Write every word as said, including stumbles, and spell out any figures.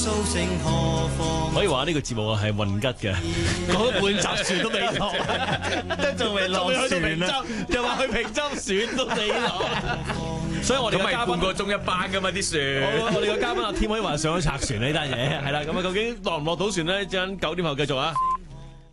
可以話呢個節目係混吉嘅，講半集船都未落，都仲未落船啊！又話去平洲船都未落，所以我哋嘅嘉賓半個鐘一班噶嘛啲船。 我哋嘅嘉賓阿添可以話上咗拆船呢單嘢係啦，咁啊究竟落唔落到船咧？陣間九點後繼續啊！